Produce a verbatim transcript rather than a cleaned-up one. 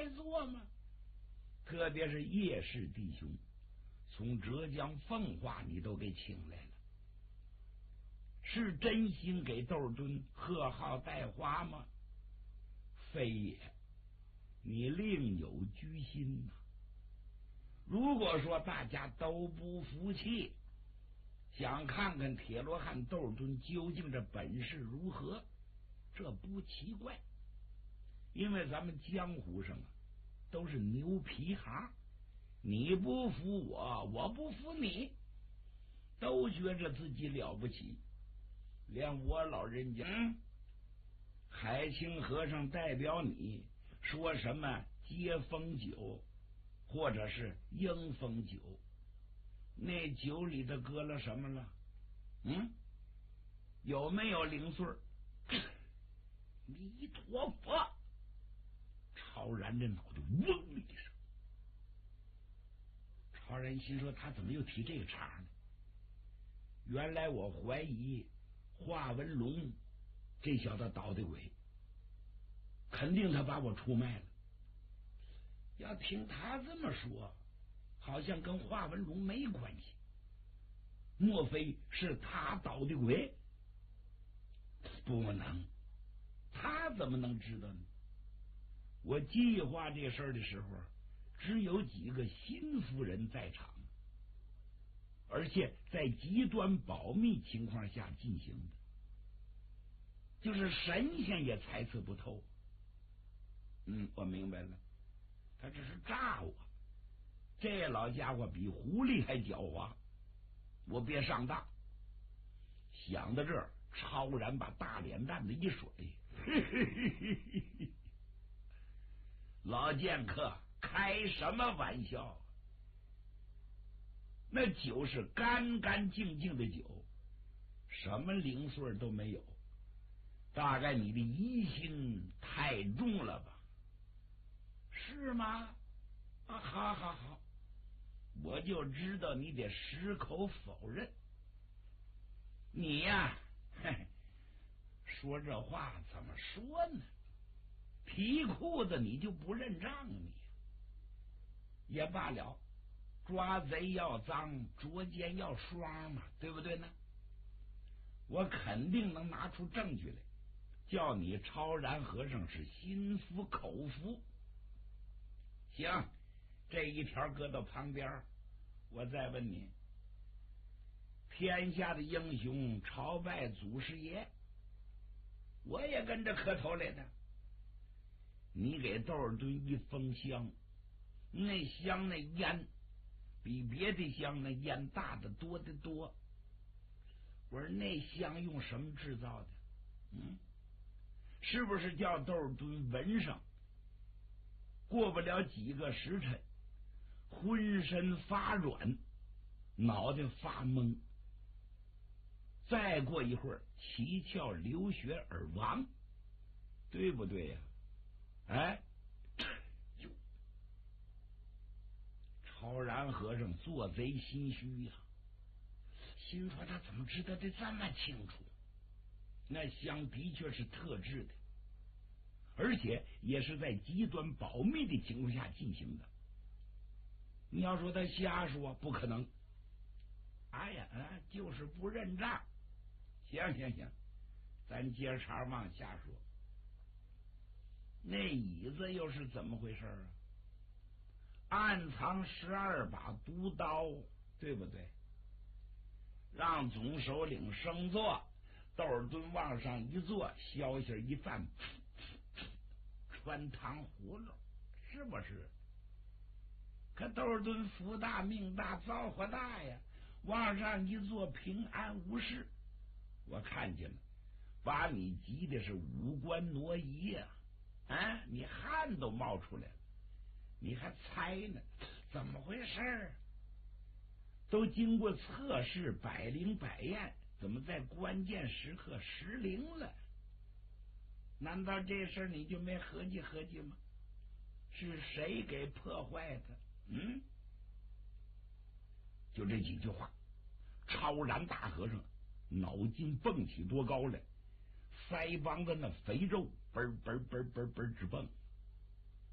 做吗？特别是叶氏弟兄，从浙江奉化你都给请来了，是真心给窦敦贺号带花吗？非也，你另有居心呐、啊。如果说大家都不服气，想看看铁罗汉窦敦究竟这本事如何，这不奇怪，因为咱们江湖上啊都是牛皮行，你不服我，我不服你，都觉着自己了不起。连我老人家，嗯，海清和尚代表你说什么接风酒或者是迎风酒，那酒里头搁了什么了？嗯，有没有零碎？弥陀佛！超然这脑袋嗡的一声，超然心说他怎么又提这个茬呢？原来我怀疑华文龙这小子捣的鬼，肯定他把我出卖了。要听他这么说，好像跟华文龙没关系，莫非是他捣的鬼？不能，他怎么能知道呢？我计划这事儿的时候，只有几个心腹人在场，而且在极端保密情况下进行的，就是神仙也猜测不透。嗯，我明白了，他这是诈我。这老家伙比狐狸还狡猾，我别上当。想到这儿，超然把大脸蛋子一甩，嘿嘿嘿嘿嘿，老剑客开什么玩笑？那酒是干干净净的酒，什么零碎都没有，大概你的疑心太重了吧？是吗？啊，好好好，我就知道你得矢口否认。你呀，嘿，说这话怎么说呢？提裤子你就不认账，你也罢了，抓贼要赃，捉奸要双嘛，对不对呢？我肯定能拿出证据来，叫你超然和尚是心服口服。行，这一条搁到旁边，我再问你，天下的英雄朝拜祖师爷，我也跟着磕头来的。你给窦尔敦一封香，那香那烟比别的香那烟大的多得多。我说那香用什么制造的？嗯，是不是叫窦尔敦闻上？过不了几个时辰，浑身发软，脑袋发懵，再过一会儿七窍流血而亡，对不对呀、啊？哎，哟，超然和尚做贼心虚呀、啊，心说他怎么知道的这么清楚？那香的确是特制的，而且也是在极端保密的情况下进行的。你要说他瞎说，不可能。哎呀，啊，就是不认账。行行行，咱接茬往下说。那椅子又是怎么回事啊？暗藏十二把毒刀，对不对？让总首领升座，窦尔敦往上一坐，消息一放，穿糖葫芦，是不是？可窦尔敦福大命大，造化大呀，往上一坐，平安无事。我看见了，把你急的是五官挪移呀、啊！啊，你汗都冒出来了，你还猜呢？怎么回事？都经过测试，百灵百验，怎么在关键时刻失灵了？难道这事儿你就没合计合计吗？是谁给破坏的？嗯，就这几句话，超然大和尚脑筋蹦起多高来，腮帮子那肥肉嘣嘣嘣嘣嘣直蹦。